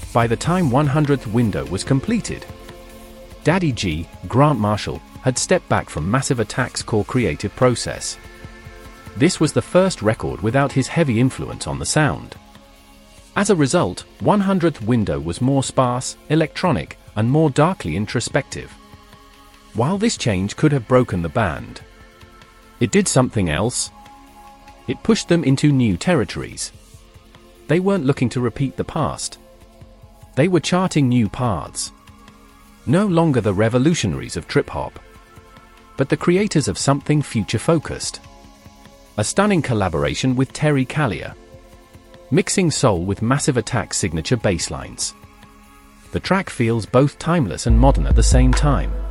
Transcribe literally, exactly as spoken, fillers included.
by the time one hundredth window was completed. Daddy G, Grant Marshall, had stepped back from Massive Attack's core creative process. This was the first record without his heavy influence on the sound. As a result, one hundredth window was more sparse, electronic, and more darkly introspective. While this change could have broken the band, it did something else. It pushed them into new territories. They weren't looking to repeat the past. They were charting new paths. No longer the revolutionaries of trip-hop, but the creators of something future-focused. A stunning collaboration with Terry Callier, mixing soul with Massive Attack's signature bass lines. The track feels both timeless and modern at the same time.